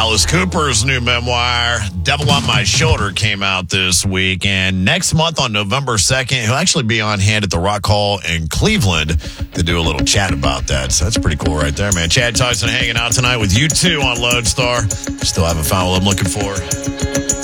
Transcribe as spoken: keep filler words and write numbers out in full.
Alice Cooper's new memoir, Devil on My Shoulder, came out this week. And next month on November second, he'll actually be on hand at the Rock Hall in Cleveland to do a little chat about that. So that's pretty cool right there, man. Chad Tyson hanging out tonight with you two on Lodestar. Still haven't found what I'm looking for.